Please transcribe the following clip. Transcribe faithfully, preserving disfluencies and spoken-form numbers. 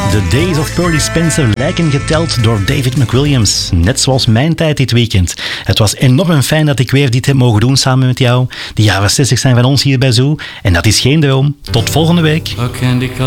The Days of Pearly Spencer lijken geteld door David McWilliams. Net zoals mijn tijd dit weekend. Het was enorm fijn dat ik weer dit heb mogen doen samen met jou. De jaren zestig zijn van ons hier bij Zoo. En dat is geen droom. Tot volgende week. A candy